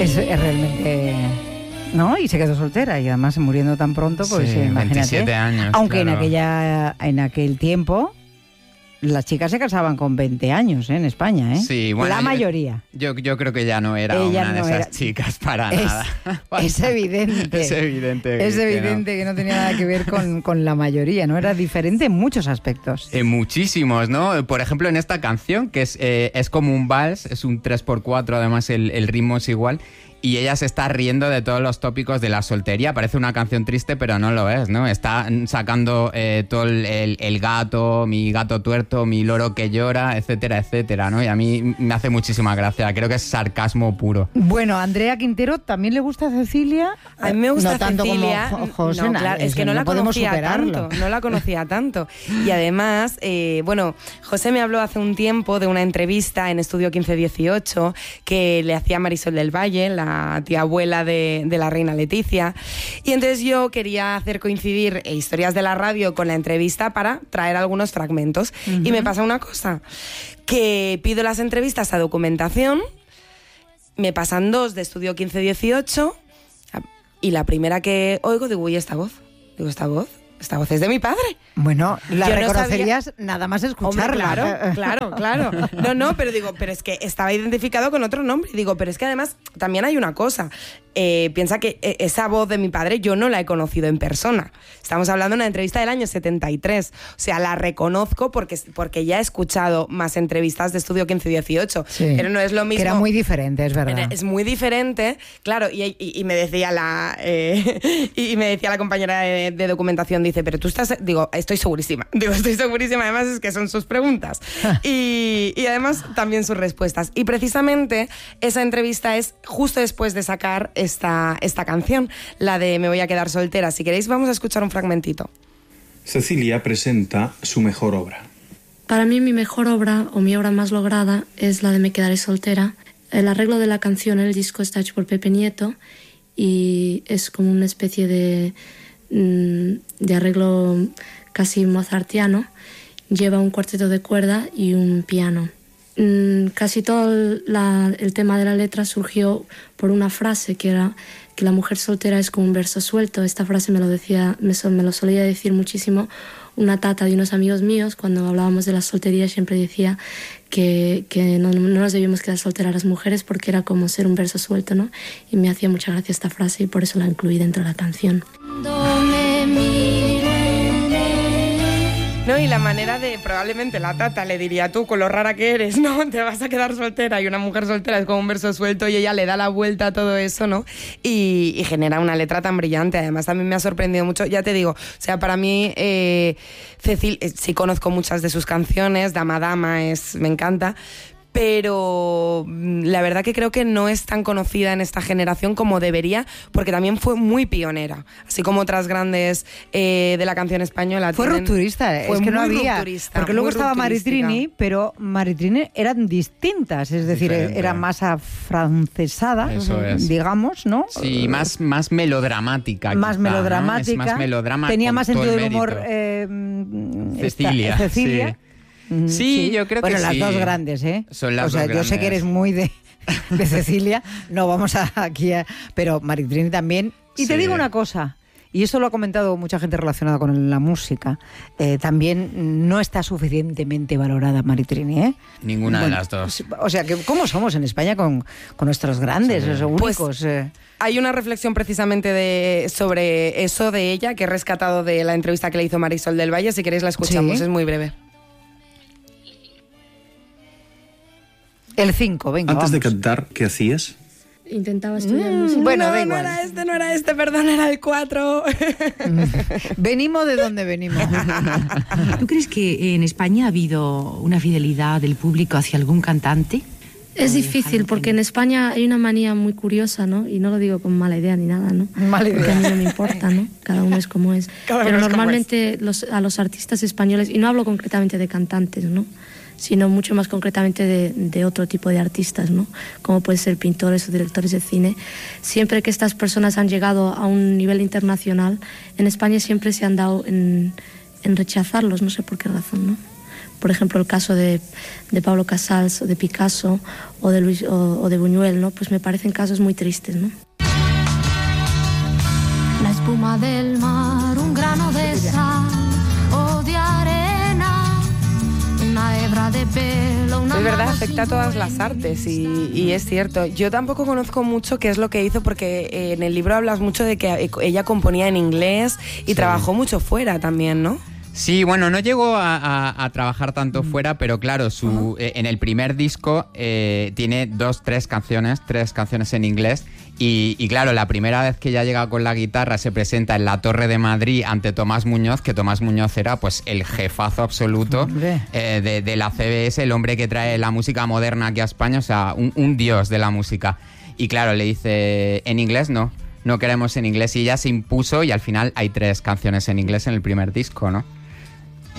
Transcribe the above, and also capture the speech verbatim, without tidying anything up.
Es, es realmente... ¿No? Y se quedó soltera y además muriendo tan pronto, pues sí, imagínate. veintisiete años. Aunque claro. en aquella en aquel tiempo las chicas se casaban con veinte años, ¿eh? En España, ¿eh? Sí, bueno, la yo, mayoría. Yo, yo creo que ya no era Ella una no de esas era. chicas para es, nada. Es evidente. Es evidente. Es que evidente no. que no tenía nada que ver con, con la mayoría, ¿no? Era diferente en muchos aspectos. En muchísimos, ¿no? Por ejemplo, en esta canción, que es, eh, es como un vals, es un tres por cuatro, además el, el ritmo es igual. Y ella se está riendo de todos los tópicos de la soltería. Parece una canción triste, pero no lo es, ¿no? Está sacando eh, todo el, el, el gato, mi gato tuerto, mi loro que llora, etcétera, etcétera, ¿no? Y a mí me hace muchísima gracia. Creo que es sarcasmo puro. Bueno, Andrea Quintero, ¿también le gusta a Cecilia? A mí me gusta no tanto Cecilia. como José, no, claro, es que no, no la conocía tanto. No la conocía tanto. Y además, eh, bueno, José me habló hace un tiempo de una entrevista en Estudio quince dieciocho que le hacía Marisol del Valle, la tía abuela de, de la reina Leticia, y entonces yo quería hacer coincidir Historias de la Radio con la entrevista para traer algunos fragmentos. Uh-huh. Y me pasa una cosa, que pido las entrevistas a Documentación, me pasan dos de Estudio quince dieciocho y la primera que oigo digo, uy, esta voz, digo, esta voz Esta voz es de mi padre. Bueno, la Yo reconocerías no sabía... nada más escucharla. Hombre, claro, claro, claro. No, no, pero digo, pero es que estaba identificado con otro nombre. Digo, pero es que además también hay una cosa. Eh, piensa que esa voz de mi padre yo no la he conocido en persona. Estamos hablando de una entrevista del año setenta y tres. O sea, la reconozco porque, porque ya he escuchado más entrevistas de Estudio quince dieciocho. Sí, pero no es lo mismo. Que era muy diferente, es verdad. Es muy diferente, claro. Y, y, y me decía la eh, y me decía la compañera de, de Documentación, dice, pero tú estás... Digo, estoy segurísima. Digo, estoy segurísima. Además es que son sus preguntas. y, y además también sus respuestas. Y precisamente esa entrevista es justo después de sacar esta, esta canción, la de Me voy a quedar soltera. Si queréis vamos a escuchar un fragmentito. Cecilia presenta su mejor obra. Para mí mi mejor obra, o mi obra más lograda, es la de Me quedaré soltera. El arreglo de la canción en el disco está hecho por Pepe Nieto y es como una especie de, de arreglo casi mozartiano. Lleva un cuarteto de cuerda y un piano. Casi todo el, la, el tema de la letra surgió por una frase que era que la mujer soltera es como un verso suelto. Esta frase me lo decía, me, me lo solía decir muchísimo una tata de unos amigos míos. Cuando hablábamos de la soltería siempre decía que, que no, no nos debíamos quedar solteras las mujeres porque era como ser un verso suelto, ¿no? Y me hacía mucha gracia esta frase y por eso la incluí dentro de la canción. No, y la manera de, probablemente la tata le diría, tú con lo rara que eres, ¿no? Te vas a quedar soltera, y una mujer soltera es como un verso suelto y ella le da la vuelta a todo eso, ¿no? Y, y genera una letra tan brillante. Además a mí me ha sorprendido mucho, ya te digo, o sea, para mí eh, Cecil, eh, sí conozco muchas de sus canciones, Dama Dama es, me encanta, pero la verdad que creo que no es tan conocida en esta generación como debería, porque también fue muy pionera, así como otras grandes eh, de la canción española. Fue tienen, rupturista, fue es que no muy había, rupturista, porque luego muy estaba rupturística. Maritrini, pero Maritrini eran distintas, es decir, Diferente. era más afrancesada, Eso es. digamos, ¿no? Sí, más, más melodramática. Más quizá, melodramática, ¿no? Es más melodrama, tenía con más todo sentido el del humor. mérito. Eh, Cecilia. esta, Cecilia. Sí. Sí, yo creo bueno, que las sí. dos grandes, ¿eh? Son las o sea, dos yo grandes. sé que eres muy de, de Cecilia, no vamos a, aquí a... Pero Maritrini también. Y Sí. te digo una cosa, y esto lo ha comentado mucha gente relacionada con la música, eh, también no está suficientemente valorada Maritrini, ¿eh? Ninguna Bueno, de las dos. O sea, que ¿cómo somos en España con, con nuestros grandes, Sí. los únicos? Pues, eh? Hay una reflexión precisamente de, sobre eso de ella que he rescatado de la entrevista que le hizo Marisol del Valle. Si queréis la escuchamos, Sí. es muy breve. El cinco, venga, Antes de vamos. cantar, ¿qué hacías? Intentaba estudiar Mm, música. bueno, no, da no igual. era este, no era este, perdón, era el cuatro. Venimos de donde venimos. ¿Tú crees que en España ha habido una fidelidad del público hacia algún cantante? Es difícil porque en España hay una manía muy curiosa, ¿no? Y no lo digo con mala idea ni nada, ¿no? Mala idea. Porque a mí no me importa, ¿no? Cada uno es como es. Cada Pero uno es como normalmente los, a los artistas españoles, y no hablo concretamente de cantantes, ¿no? Sino mucho más concretamente de, de otro tipo de artistas, ¿no? Como pueden ser pintores o directores de cine. Siempre que estas personas han llegado a un nivel internacional, en España siempre se han dado en, en rechazarlos, no sé por qué razón, ¿no? por ejemplo, el caso de, de Pablo Casals, o de Picasso, o de, Luis, o, o de Buñuel, ¿no? Pues me parecen casos muy tristes, ¿no? La espuma del mar, un grano de sal o de arena, una hebra de pelo, una Es verdad, mano afecta a sin todas las dueño. artes y, y es cierto. Yo tampoco conozco mucho qué es lo que hizo porque eh, en el libro hablas mucho de que ella componía en inglés y Sí. trabajó mucho fuera también, ¿no? Sí, bueno, no llegó a, a- a trabajar tanto fuera, pero claro, su eh, en el primer disco eh, tiene dos, tres canciones, tres canciones en inglés. Y, y claro, la primera vez que ella llega con la guitarra se presenta en la Torre de Madrid ante Tomás Muñoz, que Tomás Muñoz era pues el jefazo absoluto Hombre. eh, de, de la C B S, el hombre que trae la música moderna aquí a España, o sea, un, un dios de la música. Y claro, le dice, en inglés no, no queremos en inglés. Y ella se impuso y al final hay tres canciones en inglés en el primer disco, ¿no?